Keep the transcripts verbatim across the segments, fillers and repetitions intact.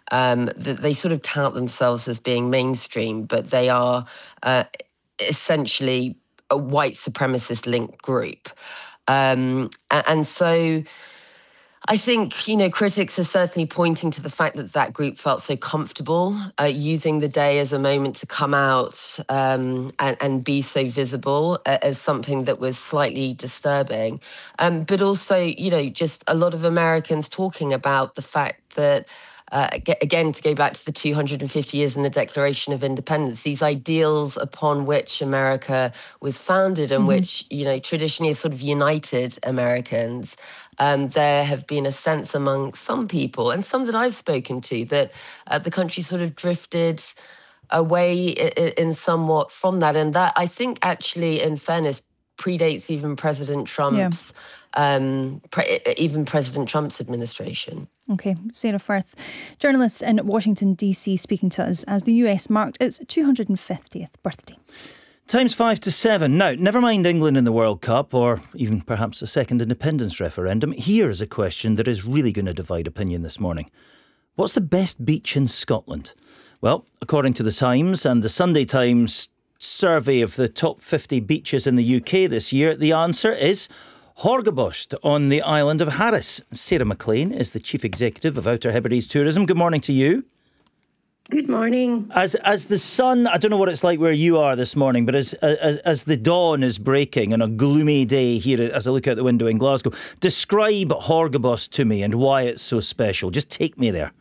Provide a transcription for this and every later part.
Um, that they sort of tout themselves as being mainstream, but they are uh, essentially a white supremacist linked group. Um, and so I think, you know, critics are certainly pointing to the fact that that group felt so comfortable uh, using the day as a moment to come out um, and, and be so visible uh, as something that was slightly disturbing. Um, but also, you know, just a lot of Americans talking about the fact that, uh, again, to go back to the two hundred fifty years in the Declaration of Independence, these ideals upon which America was founded and mm-hmm. which, you know, traditionally have sort of united Americans. Um, there have been a sense among some people, and some that I've spoken to, that uh, the country sort of drifted away in, in somewhat from that. And that, I think, actually, in fairness, predates even President Trump's, yeah. um, pre- even President Trump's administration. OK, Sarah Firth, journalist in Washington, D C, speaking to us as the U S marked its two hundred fiftieth birthday. Time's five to seven. Now, never mind England in the World Cup or even perhaps a second independence referendum. Here is a question that is really going to divide opinion this morning. What's the best beach in Scotland? Well, according to the Times and the Sunday Times survey of the top fifty beaches in the U K this year, the answer is Horgabost on the island of Harris. Sarah McLean is the Chief Executive of Outer Hebrides Tourism. Good morning to you. Good morning. As as the sun, I don't know what it's like where you are this morning, but as as, as the dawn is breaking on a gloomy day here as I look out the window in Glasgow, describe Horgabost to me and why it's so special. Just take me there.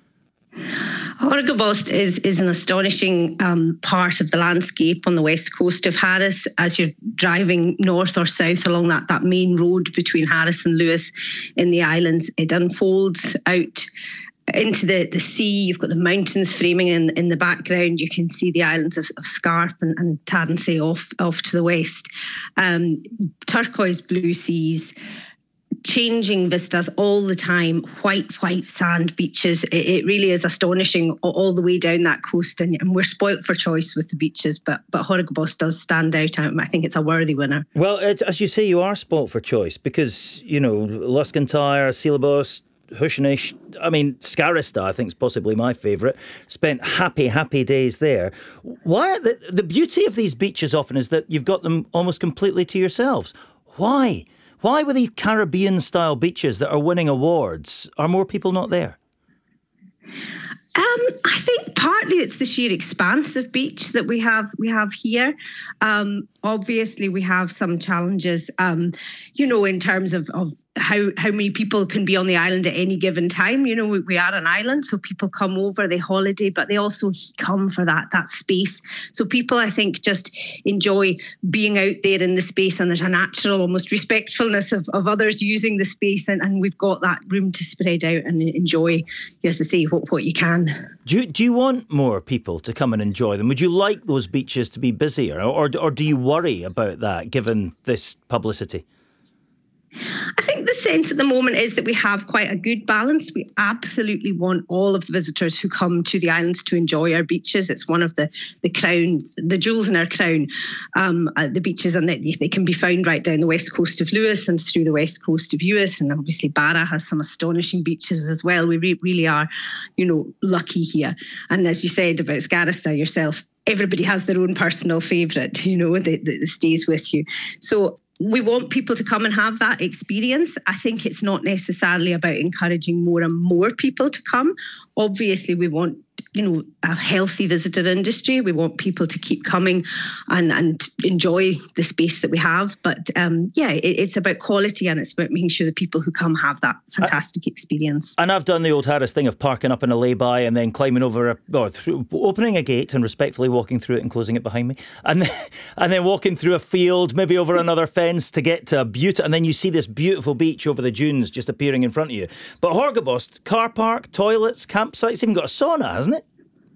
Horgabost is, is an astonishing um, part of the landscape on the west coast of Harris. As you're driving north or south along that, that main road between Harris and Lewis in the islands, it unfolds out into the, the sea. You've got the mountains framing in, in the background. You can see the islands of, of Scarp and, and Taddensay off, off to the west. Um, turquoise blue seas, changing vistas all the time, white, white sand beaches. It, it really is astonishing all, all the way down that coast. And, and we're spoilt for choice with the beaches, but, but Horgabost does stand out. I, I think it's a worthy winner. Well, it, as you say, you are spoilt for choice because, you know, Luscantire, Seelabost, Hushnish, I mean, Scarista, I think is possibly my favourite. Spent happy, happy days there. Why? The, the beauty of these beaches often is that you've got them almost completely to yourselves. Why? Why with these Caribbean-style beaches that are winning awards, are more people not there? Um, I think partly it's the sheer expanse of beach that we have we have here. Um, obviously, we have some challenges, um, you know, in terms of, of how how many people can be on the island at any given time. You know, we, we are an island, so people come over, they holiday, but they also come for that that space. So people, I think, just enjoy being out there in the space, and there's a natural, almost respectfulness of, of others using the space, and, and we've got that room to spread out and enjoy, as I say, what, what you can. Do you, do you want more people to come and enjoy them? Would you like those beaches to be busier, or or do you worry about that given this publicity? I think the sense at the moment is that we have quite a good balance. We absolutely want all of the visitors who come to the islands to enjoy our beaches. It's one of the the crowns, the jewels in our crown, um, uh, the beaches, and they, they can be found right down the west coast of Lewis and through the west coast of Uist, and obviously Barra has some astonishing beaches as well. We re- really are, you know, lucky here. And as you said about Scarista yourself, everybody has their own personal favourite, you know, that, that stays with you. So we want people to come and have that experience. I think it's not necessarily about encouraging more and more people to come. Obviously, we want, you know, a healthy visitor industry. We want people to keep coming and, and enjoy the space that we have. But um, yeah, it, it's about quality, and it's about making sure that people who come have that fantastic experience. And I've done the old Harris thing of parking up in a lay-by and then climbing over, a, or through, opening a gate and respectfully walking through it and closing it behind me. And then, and then walking through a field, maybe over another fence to get to a beauty. And then you see this beautiful beach over the dunes just appearing in front of you. But Horgabost, car park, toilets, campsites, even got a sauna, hasn't it?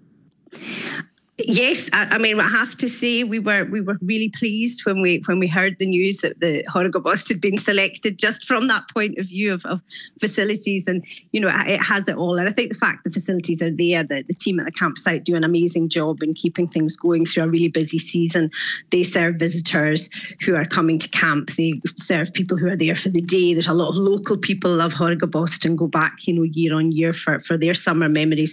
Yes, I, I mean, I have to say we were we were really pleased when we when we heard the news that the Horgabost had been selected, just from that point of view of, of facilities, and you know, it has it all. And I think the fact the facilities are there, the, the team at the campsite do an amazing job in keeping things going through a really busy season. They serve visitors who are coming to camp. They serve people who are there for the day. There's a lot of local people love Horgabost and go back, you know, year on year for, for their summer memories.